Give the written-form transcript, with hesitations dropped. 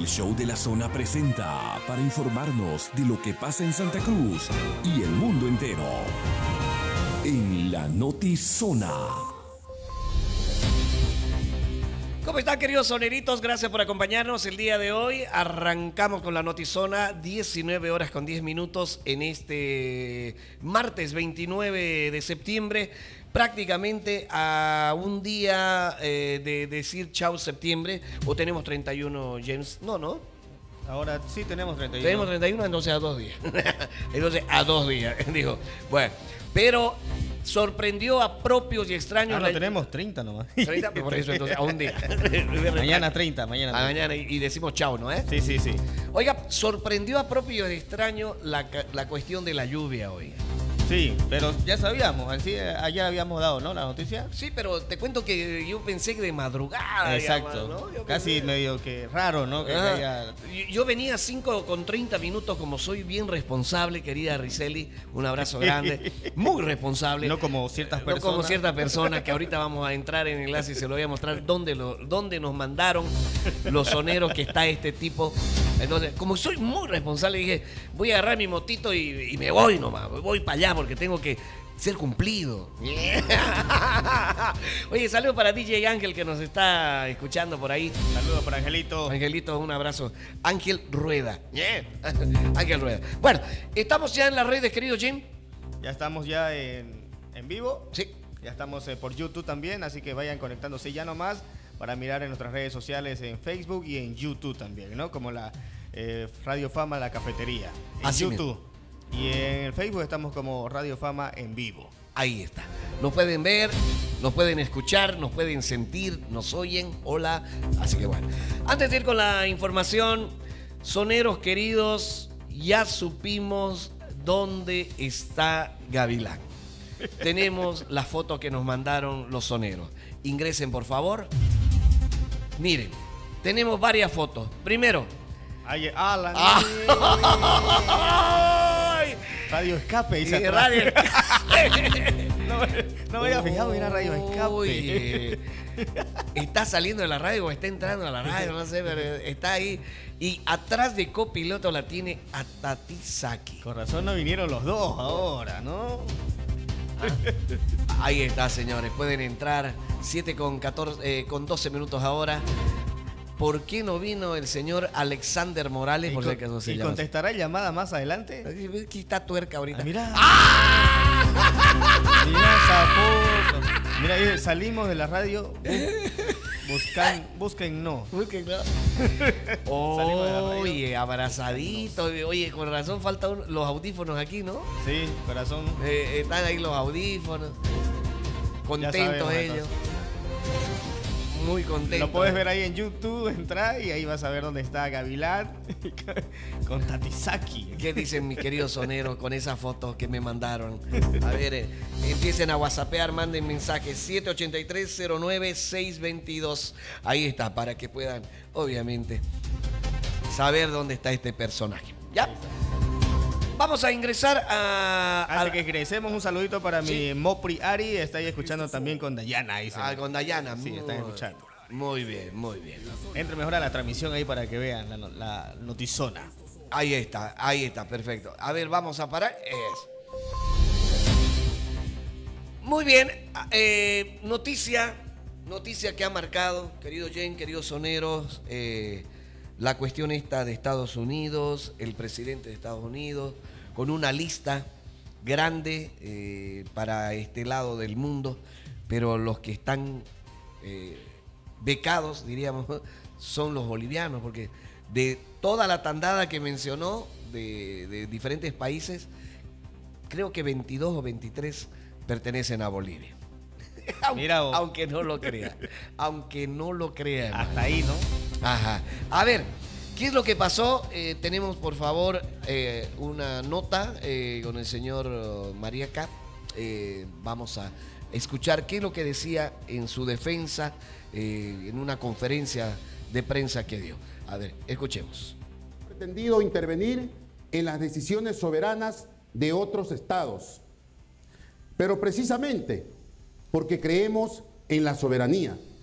El Show de la Zona presenta para informarnos de lo que pasa en Santa Cruz y el mundo entero. En la Notizona. ¿Cómo están, queridos soneritos? Gracias por acompañarnos el día de hoy. Arrancamos con la Notizona, 19 horas con 10 minutos en este martes 29 de septiembre. Prácticamente a un día de decir chau septiembre. ¿O tenemos 31, James? No. Ahora sí tenemos 31. Tenemos 31, entonces a 2 días. Entonces a 2 días, digo. Bueno, pero sorprendió a propios y extraños. No, tenemos 30 nomás. 30, por eso entonces a un día. Mañana 30, mañana 30. Mañana y decimos chau, ¿no? Sí. Oiga, sorprendió a propios y extraños la cuestión de la lluvia hoy. Sí, pero ya sabíamos, así ayer habíamos dado, ¿no? La noticia. Sí, pero te cuento que yo pensé que de madrugada. Exacto, digamos, ¿no? casi medio que raro, ¿no? Que caiga... Yo venía 5 con 30 minutos, como soy bien responsable, querida Riseli, un abrazo grande, muy responsable. No como ciertas personas. No como ciertas personas, que ahorita vamos a entrar en enlace y se lo voy a mostrar dónde nos mandaron los soneros que está este tipo. Entonces, como soy muy responsable, dije, voy a agarrar mi motito y me voy nomás, voy para allá porque tengo que ser cumplido. Oye, saludos para DJ Ángel que nos está escuchando por ahí. Saludos para Angelito. Angelito, un abrazo. Ángel Rueda. Ángel Rueda. Bueno, estamos ya en las redes, querido Jim. Ya estamos ya en vivo. Sí. Ya estamos por YouTube también, así que vayan conectándose ya nomás para mirar en nuestras redes sociales, en Facebook y en YouTube también, ¿no? Como la Radio Fama La Cafetería. En Así YouTube. mismo. Y en el Facebook estamos como Radio Fama en vivo. Ahí está. Nos pueden ver, nos pueden escuchar, nos pueden sentir, nos oyen. Hola. Así que bueno. Antes de ir con la información, soneros queridos, ya supimos dónde está Gavilán. Tenemos la foto que nos mandaron los soneros. Ingresen, por favor. Miren, tenemos varias fotos. Primero. Alan. Radio Escape, dice atrás. Radio Escape. No me había fijado, era Radio Escape. Oye, está saliendo de la radio o está entrando a la radio, no sé, pero está ahí. Y atrás de copiloto la tiene a Tati Saki. Con razón no vinieron los dos ahora, ¿no? Ahí está, señores. Pueden entrar 7 con 12 minutos ahora. ¿Por qué no vino el señor Alexander Morales? Por si acaso se ¿Y llama contestará llamada más adelante? Aquí está tuerca ahorita. Mira. ¡Ah! Mira esa foto. Mira, salimos de la radio. Busquen no. Oye, abrazadito. Oye, con razón faltan los audífonos aquí, ¿no? Sí, corazón. Están ahí los audífonos. Contentos sabemos, ellos. entonces. Muy contentos. Lo puedes ver ahí en YouTube, entra y ahí vas a ver dónde está Gavilán con Tati Saki. ¿Qué dicen mis queridos soneros con esa foto que me mandaron? A ver, empiecen a whatsappear, manden mensajes 783-09-622. Ahí está, para que puedan, obviamente, saber dónde está este personaje. ¿Ya? Vamos a ingresar Antes que ingresemos, un saludito para mi Mopri Ari. Está ahí escuchando también con Dayana. Con Dayana. Sí, están escuchando. Muy bien. Entre mejor a la transmisión ahí para que vean la notizona. Ahí está, perfecto. A ver, vamos a parar. Muy bien. Noticia que ha marcado, querido Jen, queridos soneros, la cuestión esta de Estados Unidos, el presidente de Estados Unidos, con una lista grande para este lado del mundo, pero los que están becados, diríamos, son los bolivianos, porque de toda la tandada que mencionó de diferentes países, creo que 22 o 23 pertenecen a Bolivia. Aunque no lo crean. Hasta ahí, ¿no? Ajá. A ver, ¿qué es lo que pasó? Tenemos, por favor, una nota con el señor Mariaca. Vamos a escuchar qué es lo que decía en su defensa en una conferencia de prensa que dio. A ver, escuchemos. Pretendido intervenir en las decisiones soberanas de otros estados, pero precisamente porque creemos en la soberanía